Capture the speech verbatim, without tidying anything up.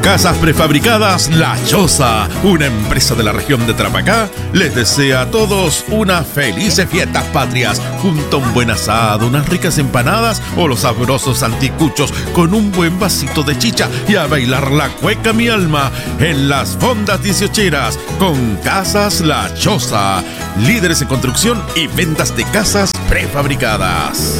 Casas Prefabricadas La Choza, una empresa de la región de Tarapacá, les desea a todos unas felices fiestas patrias, junto a un buen asado, unas ricas empanadas o los sabrosos anticuchos con un buen vasito de chicha y a bailar la cueca mi alma en las fondas dieciocheras con Casas La Choza, líderes en construcción y ventas de casas prefabricadas.